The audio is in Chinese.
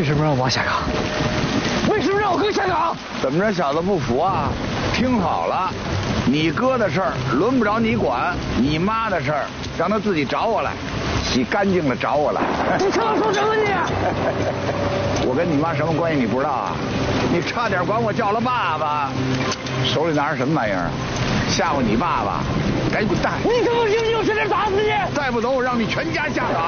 什么让我爸下岗？为什么让我哥下岗？ 怎么着，小子不服啊？听好了，你哥的事儿轮不着你管，你妈的事儿让他自己找我来，洗干净了找我来。 你他妈说什么你？ 我跟你妈什么关系你不知道啊？你差点管我叫了爸爸，手里拿着什么玩意儿？吓唬你爸爸？赶紧滚蛋！ 你他妈信不信我现在打死你？ 再不走，我让你全家下岗！